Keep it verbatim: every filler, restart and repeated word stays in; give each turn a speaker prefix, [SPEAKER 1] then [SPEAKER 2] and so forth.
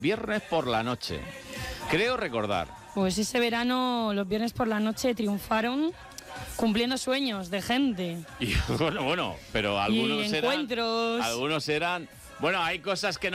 [SPEAKER 1] Viernes por la noche. Creo recordar.
[SPEAKER 2] Pues ese verano los viernes por la noche triunfaron cumpliendo sueños de gente.
[SPEAKER 1] Y bueno, bueno, pero algunos
[SPEAKER 2] y
[SPEAKER 1] eran...
[SPEAKER 2] encuentros.
[SPEAKER 1] Algunos eran... Bueno, hay cosas que no